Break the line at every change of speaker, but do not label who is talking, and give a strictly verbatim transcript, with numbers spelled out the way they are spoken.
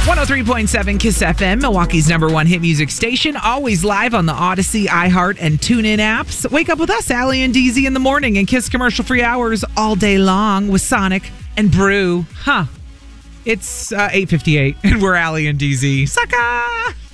one oh three point seven Kiss F M, Milwaukee's number one hit music station. Always live on the Odyssey, iHeart, and TuneIn apps. Wake up with us, Allie and D Z, in the morning, and Kiss commercial-free hours all day long with Sonic and Brew. Huh. It's uh, eight fifty-eight, and we're Allie and D Z. Sucker!